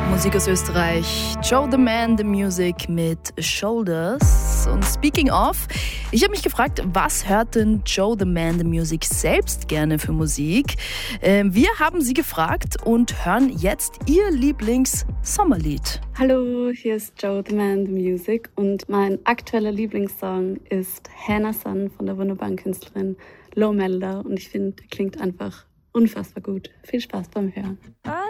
Musik aus Österreich. Joe the Man, the Music mit Shoulders. Und speaking of, ich habe mich gefragt, was hört denn Joe the Man, the Music selbst gerne für Musik? Wir haben sie gefragt und hören jetzt ihr Lieblings-Sommerlied. Hallo, hier ist Joe the Man, the Music und mein aktueller Lieblingssong ist Hannah Sun von der wunderbaren Künstlerin Lo Melda und ich finde, der klingt einfach unfassbar gut. Viel Spaß beim Hören.